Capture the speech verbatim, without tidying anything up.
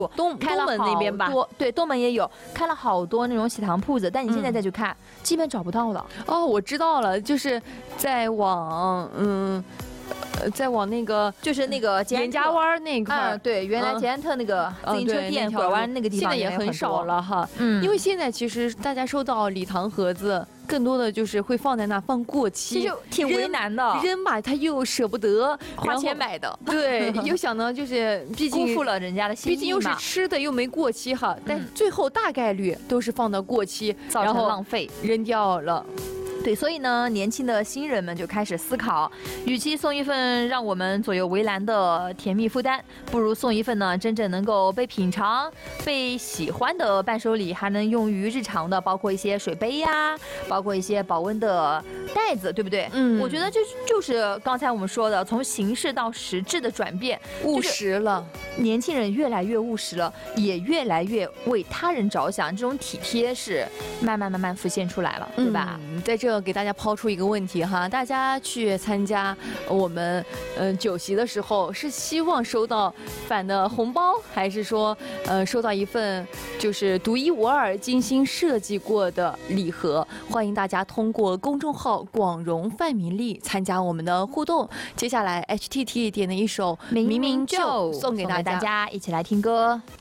东开了东门那边吧好多，对，东门也有开了好多那种喜糖铺子，但你现在再去看，基本找不到了。 哦，我知道了，就是在往嗯，呃再往那个就是那个捷安特严家湾那块啊， 儿。 对，原来嗯捷安特那个自行车嗯对店那条拐弯那个地现方在也很少，了哈。 嗯， 因为现在其实大家收到礼堂盒子，更多的就是会放在那放过期， 其实挺为难的， 扔吧他又舍不得， 花钱买， 买的， 对，又想呢就是毕竟辜负了人家的心意嘛， 毕竟又是吃的又没过期哈，但嗯最后大概率都是放到过期， 造成然后浪费。 扔掉了。 对，所以呢，年轻的新人们就开始思考，与其送一份让我们左右为难的甜蜜负担，不如送一份呢真正能够被品尝、被喜欢的伴手礼，还能用于日常的，包括一些水杯呀，包括一些保温的袋子，对不对？ 嗯我觉得这就是刚才我们说的，从形式到实质的转变， 务实了。 年轻人越来越务实了，也越来越为他人着想，这种体贴是慢慢慢慢浮现出来了，对吧？ 嗯，在这给大家抛出一个问题哈，大家去参加我们嗯、呃、酒席的时候，是希望收到返的红包，还是说呃收到一份就是独一无二、精心设计过的礼盒？欢迎大家通过公众号“广荣范明丽”参加我们的互动。接下来 H T T 点的一首《明明就》送给大家。 大家一起来听歌。